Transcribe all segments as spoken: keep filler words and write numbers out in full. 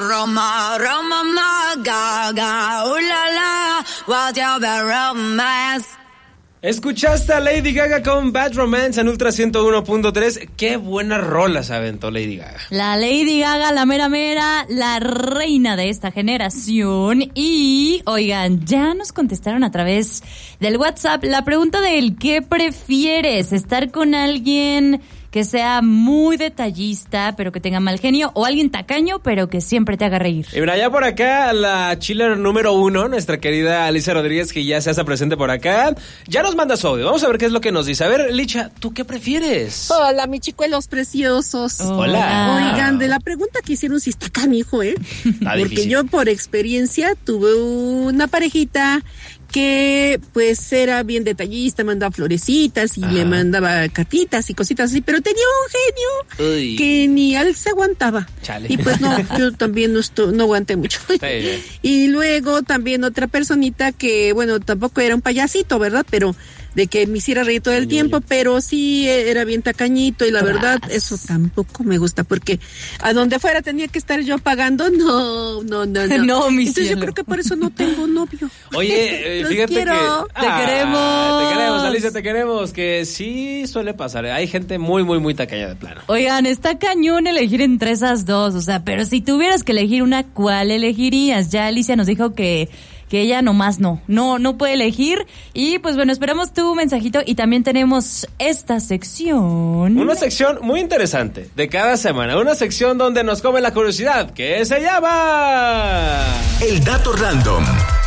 Roma, Roma, ma, Gaga, uh, la, la, what's your bad romance? Escuchaste a Lady Gaga con Bad Romance en Ultra ciento uno punto tres. Qué buena rola se aventó Lady Gaga. La Lady Gaga, la mera mera, la reina de esta generación. Y, oigan, ya nos contestaron a través del WhatsApp la pregunta del ¿qué prefieres? ¿Estar con alguien que sea muy detallista, pero que tenga mal genio, o alguien tacaño, pero que siempre te haga reír? Y mira, ya por acá, la chiller número uno, nuestra querida Alicia Rodríguez, que ya se hace presente por acá, ya nos manda su audio. Vamos a ver qué es lo que nos dice. A ver, Licha, ¿tú qué prefieres? Hola, mis chicuelos preciosos. Hola. Oigan, de la pregunta que hicieron, si está canijo, ¿eh? Está Porque difícil. yo, por experiencia, tuve una parejita que pues era bien detallista, mandaba florecitas y Ajá. le mandaba cartitas y cositas así, pero tenía un genio Uy. que ni él se aguantaba. Chale. Y pues no, yo también no, estu- no aguanté mucho. Sí. Y luego también otra personita que, bueno, tampoco era un payasito, ¿verdad? Pero de que me hiciera reír todo el tiempo, pero sí era bien tacañito y la verdad eso tampoco me gusta porque a donde fuera tenía que estar yo pagando, no, no, no, no. No, mi Entonces cielo. yo creo que por eso no tengo novio. Oye, eh, Los fíjate quiero. que... Te queremos. Te queremos, Alicia, te queremos. Que sí suele pasar. Hay gente muy, muy, muy tacaña de plano. Oigan, está cañón elegir entre esas dos, o sea, pero si tuvieras que elegir una, ¿cuál elegirías? Ya Alicia nos dijo que que ella nomás no, no, no puede elegir. Y pues bueno, esperamos tu mensajito y también tenemos esta sección. Una sección muy interesante de cada semana. Una sección donde nos come la curiosidad, que se llama... El dato random.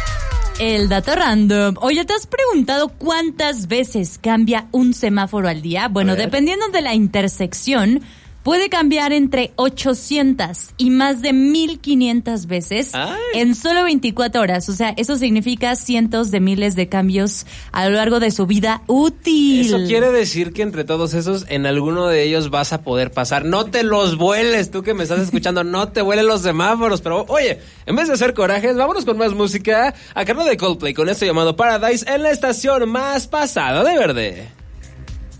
El dato random. Oye, ¿te has preguntado cuántas veces cambia un semáforo al día? Bueno, A ver. dependiendo de la intersección, puede cambiar entre ochocientas y más de mil quinientas veces Ay. en solo veinticuatro horas. O sea, eso significa cientos de miles de cambios a lo largo de su vida útil. Eso quiere decir que entre todos esos, en alguno de ellos vas a poder pasar. No te los vueles, tú que me estás escuchando, no te vuelen los semáforos. Pero oye, en vez de hacer corajes, vámonos con más música a cargo de Coldplay con esto llamado Paradise en la estación más pasada de verde.